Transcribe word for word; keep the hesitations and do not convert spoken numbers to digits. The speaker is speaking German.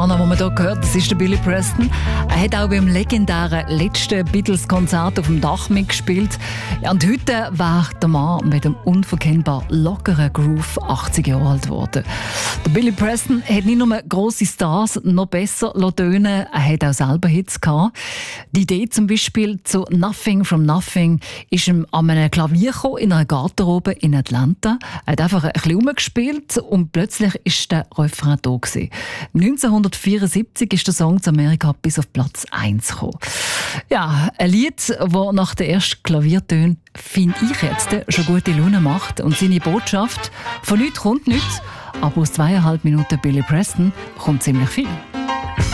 Name, den man hier hört, das ist der Billy Preston. Er hat auch beim legendären letzten Beatles-Konzert auf dem Dach mitgespielt. Ja, und heute war der Mann mit dem unverkennbar lockeren Groove achtzig Jahre alt geworden. Der Billy Preston hat nicht nur grosse Stars noch besser tönen, er hat auch selber Hits gehabt. Die Idee zum Beispiel zu «Nothing from Nothing» ist ihm an einem Klavier gekommen, in einer Garderobe in Atlanta. Er hat einfach ein bisschen rumgespielt und plötzlich ist der Refrain da gewesen. neunzehnhundertvierundsiebzig ist der Song zu Amerika bis auf Platz eins gekommen. Ja, ein Lied, das nach den ersten Klaviertönen, finde ich jetzt, schon gute Laune macht. Und seine Botschaft, von nichts kommt nichts, aber aus zweieinhalb Minuten Billy Preston kommt ziemlich viel.